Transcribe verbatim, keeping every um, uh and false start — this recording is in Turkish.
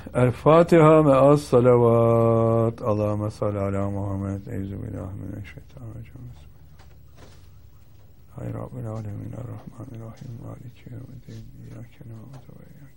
El Fatiha me'as salavat. Allahümme salli ala Muhammed. Euzubillahimineşşeytanirracim. Hayır Rabbil alemin. Errahmanirrahim. Maliki yevmiddin. İyyâke na'budu ve iyyâke